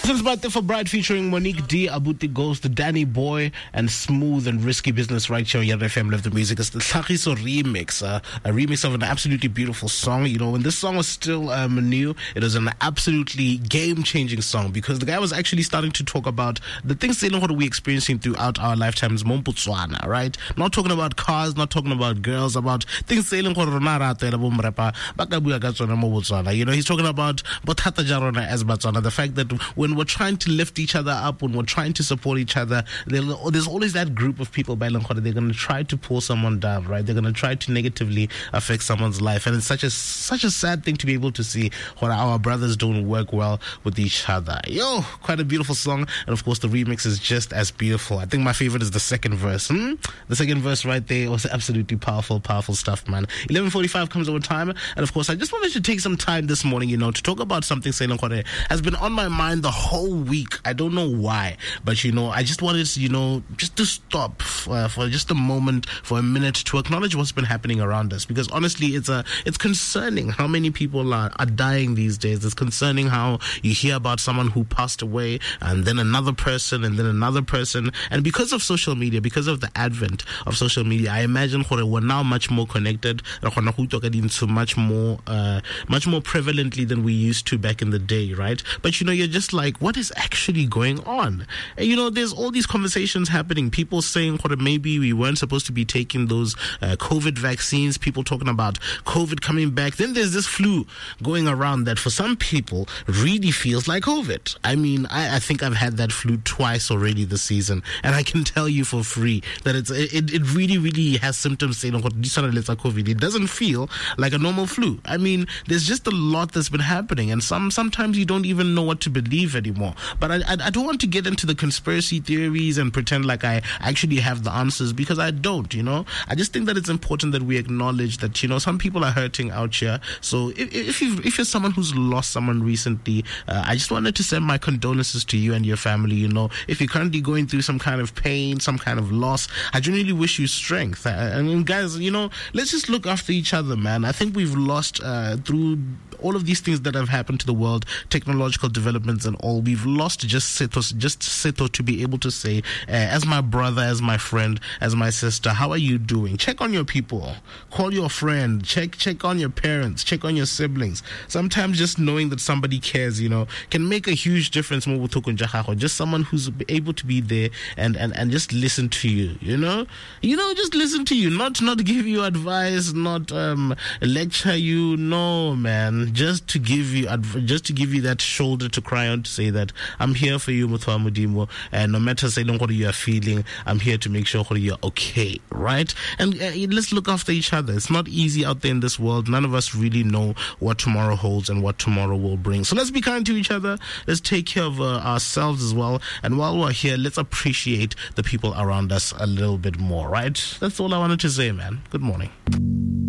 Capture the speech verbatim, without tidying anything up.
This is Birthday for Bride featuring Monique D, Abuti Ghost, Danny Boy, and Smooth and Risky Business right here on Yard F M. Love the Music. It's the Tlhagiso remix, uh, a remix of an absolutely beautiful song. You know, when this song was still um, new, it was an absolutely game-changing song because the guy was actually starting to talk about the things that we're experiencing throughout our lifetimes, mo Botswana, right? Not talking about cars, not talking about girls, about things that you know, he's talking about bothata ja rona as Botswana, the fact that when we're trying to lift each other up, when we're trying to support each other, there's always that group of people by Langkode, they're going to try to pull someone down, right? They're going to try to negatively affect someone's life. And it's such a such a sad thing to be able to see when our brothers don't work well with each other. Yo, quite a beautiful song. And of course, the remix is just as beautiful. I think my favorite is the second verse. Hmm? The second verse right there was absolutely powerful, powerful stuff, man. eleven forty-five comes over time. And of course, I just wanted to take some time this morning, you know, to talk about something Langkode has been on my mind the whole week. I don't know why, but you know, I just wanted to, you know, just to stop for, for just a moment, for a minute, to acknowledge what's been happening around us. Because honestly, it's a, it's concerning how many people are, are dying these days. It's concerning how you hear about someone who passed away, and then another person, and then another person. And because of social media, because of the advent of social media, I imagine we're now much more connected, much more, uh, much more prevalently than we used to back in the day, right? But you know, you're just like, what is actually going on? And, you know, there's all these conversations happening. People saying what maybe we weren't supposed to be taking those uh, COVID vaccines. People talking about COVID coming back. Then there's this flu going around that for some people really feels like COVID. I mean, I, I think I've had that flu twice already this season, and I can tell you for free that it's it, it really, really has symptoms saying COVID. It doesn't feel like a normal flu. I mean, there's just a lot that's been happening, and some sometimes you don't even know what to believe anymore. But I, I, I don't want to get into the conspiracy theories and pretend like I actually have the answers, because I don't, you know. I just think that it's important that we acknowledge that, you know, some people are hurting out here. So if, if, you've, if you're someone who's lost someone recently, uh, I just wanted to send my condolences to you and your family, you know. If you're currently going through some kind of pain, some kind of loss, I genuinely wish you strength. I, I mean, guys, you know, let's just look after each other, man. I think we've lost, uh, through all of these things that have happened to the world, technological developments and all, we've lost just Seto, just Seto to be able to say, uh, as my brother, as my friend, as my sister, how are you doing? Check on your people, call your friend, check check on your parents, check on your siblings. Sometimes just knowing that somebody cares, you know, can make a huge difference. Just someone who's able to be there and, and, and just listen to you, you know, you know, just listen to you, not not give you advice, not um, lecture you, no, man. Just to give you, just to give you that shoulder to cry on, to say that I'm here for you, Muthwa Mudimo, and no matter say what you are feeling, I'm here to make sure you're okay, right? And uh, let's look after each other. It's not easy out there in this world. None of us really know what tomorrow holds and what tomorrow will bring. So let's be kind to each other. Let's take care of uh, ourselves as well. And while we're here, let's appreciate the people around us a little bit more, right? That's all I wanted to say, man. Good morning.